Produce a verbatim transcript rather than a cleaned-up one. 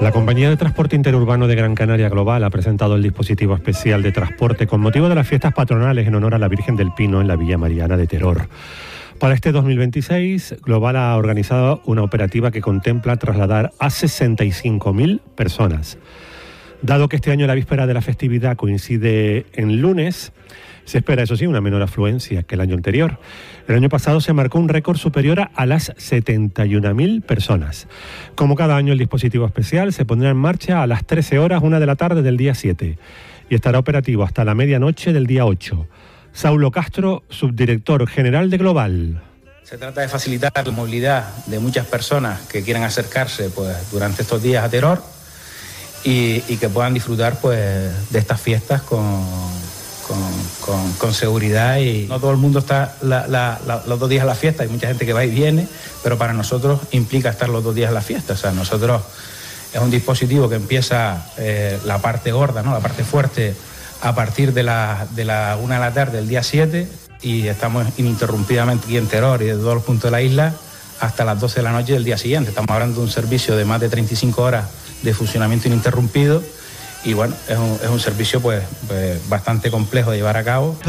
La compañía de transporte interurbano de Gran Canaria Global ha presentado el dispositivo especial de transporte con motivo de las fiestas patronales en honor a la Virgen del Pino en la Villa Mariana de Teror. Para este dos mil veintiséis, Global ha organizado una operativa que contempla trasladar a sesenta y cinco mil personas. Dado que este año la víspera de la festividad coincide en lunes, se espera, eso sí, una menor afluencia que el año anterior. El año pasado se marcó un récord superior a las setenta y una mil personas. Como cada año, el dispositivo especial se pondrá en marcha a las trece horas, una de la tarde del día siete y estará operativo hasta la medianoche del día ocho. Saulo Castro, subdirector general de Global. Se trata de facilitar la movilidad de muchas personas que quieran acercarse pues, durante estos días a Teror y, y que puedan disfrutar pues, de estas fiestas con... Con, con, con seguridad, y no todo el mundo está la, la, la, los dos días a la fiesta, hay mucha gente que va y viene, pero para nosotros implica estar los dos días a la fiesta. O sea, nosotros es un dispositivo que empieza eh, la parte gorda, ¿no? La parte fuerte a partir de la, de la una de la tarde del día siete, y estamos ininterrumpidamente aquí en Teror y de todos los puntos de la isla hasta las doce de la noche del día siguiente. Estamos hablando de un servicio de más de treinta y cinco horas de funcionamiento ininterrumpido. Y bueno, es un, es un servicio pues, pues bastante complejo de llevar a cabo.